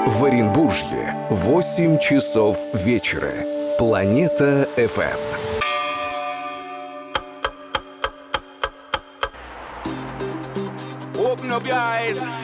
В Оренбуржье 8 часов вечера. Планета FM. Open up your eyes.